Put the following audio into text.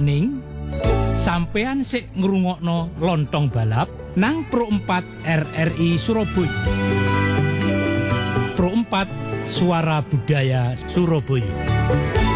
Warning, sampean sik ngrungokno Lontong Balap nang Pro 4 RRI Surabaya. Pro 4 Suara Budaya Surabaya.